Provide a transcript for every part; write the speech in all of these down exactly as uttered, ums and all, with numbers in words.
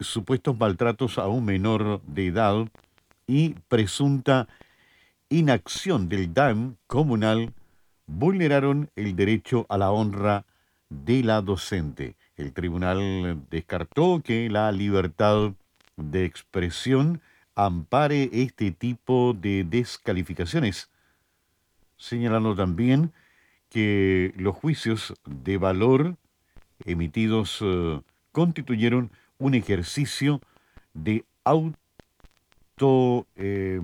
supuestos maltratos a un menor de edad y presunta inacción del D A M comunal vulneraron el derecho a la honra de la docente. El tribunal descartó que la libertad de expresión ampare este tipo de descalificaciones, señalando también que los juicios de valor emitidos eh, constituyeron un ejercicio de auto eh,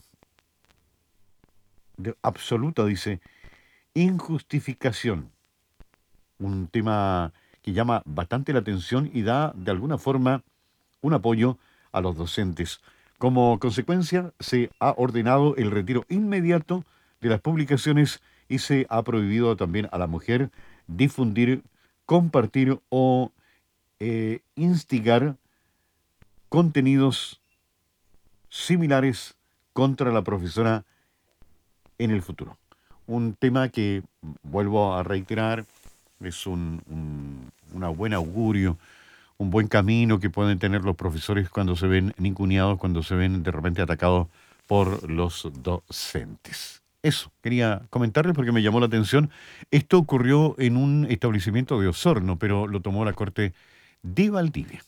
de absoluta, dice, injustificación. Un tema que llama bastante la atención y da de alguna forma un apoyo a los docentes. Como consecuencia, se ha ordenado el retiro inmediato de las publicaciones y se ha prohibido también a la mujer difundir, compartir o eh, instigar contenidos similares contra la profesora en el futuro. Un tema que, vuelvo a reiterar, es un, un, una buen augurio, un buen camino que pueden tener los profesores cuando se ven ninguneados, cuando se ven de repente atacados por los docentes. Eso, quería comentarles porque me llamó la atención. Esto ocurrió en un establecimiento de Osorno, pero lo tomó la Corte de Valdivia.